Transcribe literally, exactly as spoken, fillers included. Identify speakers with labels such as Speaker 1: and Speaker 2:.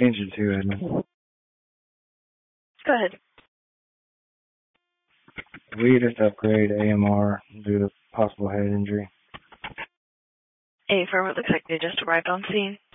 Speaker 1: change it to, Edna.
Speaker 2: Go ahead.
Speaker 1: We just upgrade A M R due to possible head injury.
Speaker 2: A firm, it looks like they just arrived on scene.